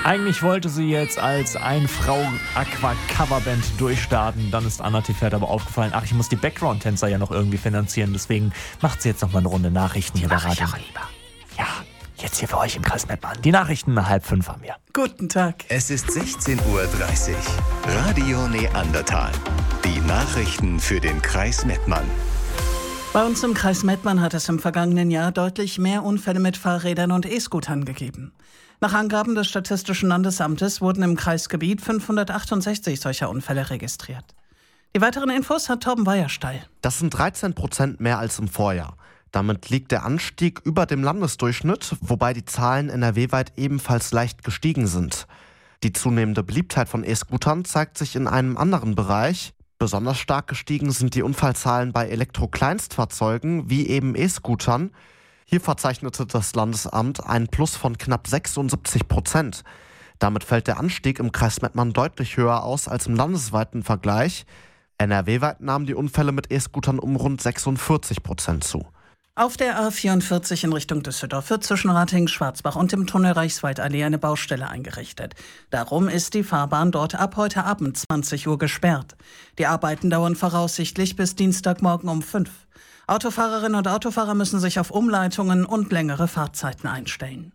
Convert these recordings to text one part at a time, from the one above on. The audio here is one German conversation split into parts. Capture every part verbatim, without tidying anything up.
Eigentlich wollte sie jetzt als Ein-Frau-Aqua-Coverband durchstarten. Dann ist Anna Tefert aber aufgefallen, ach, ich muss die Background-Tänzer ja noch irgendwie finanzieren. Deswegen macht sie jetzt noch mal eine Runde Nachrichten hier bei Radio. Ja, jetzt hier für euch im Kreis Mettmann. Die Nachrichten um halb fünf haben wir. Guten Tag. Es ist sechzehn Uhr dreißig. Radio Neandertal. Die Nachrichten für den Kreis Mettmann. Bei uns im Kreis Mettmann hat es im vergangenen Jahr deutlich mehr Unfälle mit Fahrrädern und E-Scootern gegeben. Nach Angaben des Statistischen Landesamtes wurden im Kreisgebiet fünfhundertachtundsechzig solcher Unfälle registriert. Die weiteren Infos hat Torben Weiersteil. Das sind dreizehn Prozent mehr als im Vorjahr. Damit liegt der Anstieg über dem Landesdurchschnitt, wobei die Zahlen N R W-weit ebenfalls leicht gestiegen sind. Die zunehmende Beliebtheit von E-Scootern zeigt sich in einem anderen Bereich. Besonders stark gestiegen sind die Unfallzahlen bei Elektro-Kleinstfahrzeugen wie eben E-Scootern. Hier verzeichnete das Landesamt einen Plus von knapp sechsundsiebzig Prozent. Damit fällt der Anstieg im Kreis Mettmann deutlich höher aus als im landesweiten Vergleich. N R W-weit nahmen die Unfälle mit E-Scootern um rund sechsundvierzig Prozent zu. Auf der A vierundvierzig in Richtung Düsseldorf wird zwischen Ratingen-Schwarzbach und dem Tunnel Reichswaldallee eine Baustelle eingerichtet. Darum ist die Fahrbahn dort ab heute Abend zwanzig Uhr gesperrt. Die Arbeiten dauern voraussichtlich bis Dienstagmorgen um fünf. Autofahrerinnen und Autofahrer müssen sich auf Umleitungen und längere Fahrtzeiten einstellen.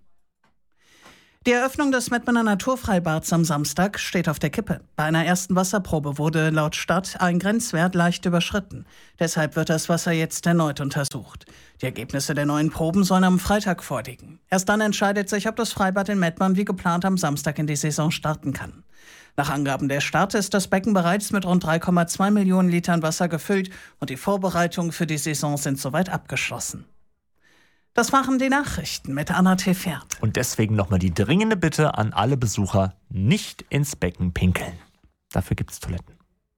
Die Eröffnung des Mettmanner Naturfreibads am Samstag steht auf der Kippe. Bei einer ersten Wasserprobe wurde laut Stadt ein Grenzwert leicht überschritten. Deshalb wird das Wasser jetzt erneut untersucht. Die Ergebnisse der neuen Proben sollen am Freitag vorliegen. Erst dann entscheidet sich, ob das Freibad in Mettmann wie geplant am Samstag in die Saison starten kann. Nach Angaben der Stadt ist das Becken bereits mit rund drei Komma zwei Millionen Litern Wasser gefüllt und die Vorbereitungen für die Saison sind soweit abgeschlossen. Das waren die Nachrichten mit Anna Tefert. Und deswegen nochmal die dringende Bitte an alle Besucher, nicht ins Becken pinkeln. Dafür gibt es Toiletten.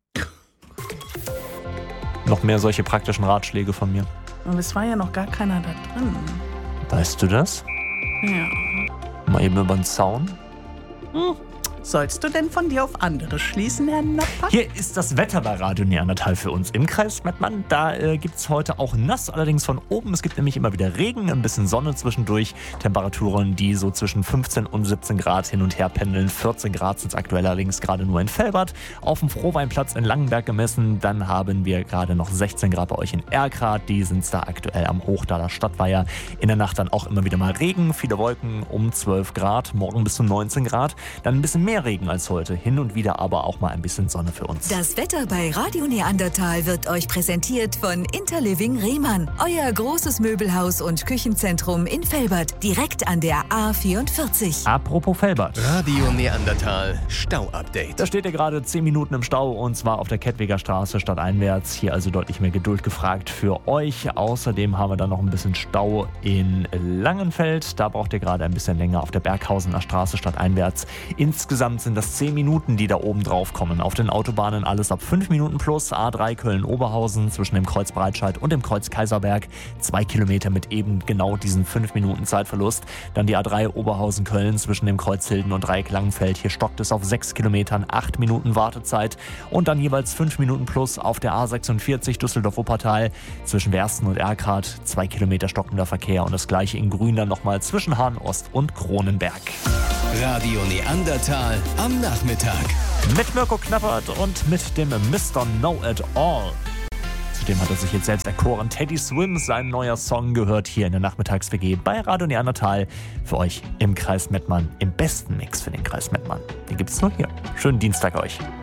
Noch mehr solche praktischen Ratschläge von mir. Und es war ja noch gar keiner da drin. Weißt du das? Ja. Mal eben über den Zaun. Hm. Sollst du denn von dir auf andere schließen, Herr Napper? Hier ist das Wetter bei Radio Neandertal für uns im Kreis Mettmann. Da äh, gibt es heute auch nass, allerdings von oben. Es gibt nämlich immer wieder Regen, ein bisschen Sonne zwischendurch. Temperaturen, die so zwischen fünfzehn und siebzehn Grad hin und her pendeln. vierzehn Grad sind es aktuell allerdings gerade nur in Velbert. Auf dem Frohweinplatz in Langenberg gemessen. Dann haben wir gerade noch sechzehn Grad bei euch in Erkrath. Die sind da aktuell am Hochdaler Stadtweiher. In der Nacht dann auch immer wieder mal Regen, viele Wolken um zwölf Grad. Morgen bis zu neunzehn Grad. Dann ein bisschen mehr Mehr Regen als heute, hin und wieder aber auch mal ein bisschen Sonne für uns. Das Wetter bei Radio Neandertal wird euch präsentiert von Interliving Rehmann. Euer großes Möbelhaus und Küchenzentrum in Velbert, direkt an der A vierundvierzig. Apropos Velbert. Radio Neandertal Stau-Update. Da steht ihr gerade zehn Minuten im Stau und zwar auf der Kettwiger Straße stadteinwärts. Hier also deutlich mehr Geduld gefragt für euch. Außerdem haben wir dann noch ein bisschen Stau in Langenfeld. Da braucht ihr gerade ein bisschen länger auf der Berghausener Straße stadteinwärts. Insgesamt sind das zehn Minuten, die da oben drauf kommen. Auf den Autobahnen alles ab fünf Minuten plus. A drei Köln-Oberhausen zwischen dem Kreuz Breitscheid und dem Kreuz Kaiserberg. Zwei Kilometer mit eben genau diesen fünf Minuten Zeitverlust. Dann die A drei Oberhausen-Köln zwischen dem Kreuz Hilden und Dreieck Langenfeld. Hier stockt es auf sechs Kilometern, acht Minuten Wartezeit. Und dann jeweils fünf Minuten plus auf der A sechsundvierzig Düsseldorf-Wuppertal zwischen Wersten und Erkrath. Zwei Kilometer stockender Verkehr und das gleiche in Grün dann nochmal zwischen Hahn-Ost und Kronenberg. Radio Neandertal am Nachmittag. Mit Mirko Knappert und mit dem Mister Know-It-All. Zudem hat er sich jetzt selbst erkoren. Teddy Swims, sein neuer Song, gehört hier in der Nachmittags-W G bei Radio Neandertal. Für euch im Kreis Mettmann, im besten Mix für den Kreis Mettmann. Den gibt's nur hier. Schönen Dienstag euch.